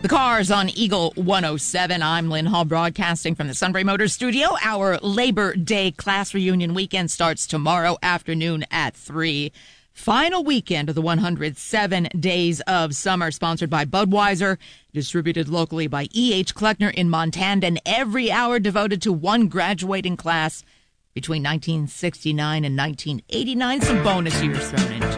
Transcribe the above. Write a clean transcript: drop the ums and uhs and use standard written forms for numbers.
The Cars on Eagle 107. I'm Lynn Hall, broadcasting from the Sunbury Motors studio. Our Labor Day class reunion weekend starts tomorrow afternoon at 3. Final weekend of the 107 Days of Summer, sponsored by Budweiser, distributed locally by E.H. Kleckner in Montana, and every hour devoted to one graduating class between 1969 and 1989. Some bonus years thrown in.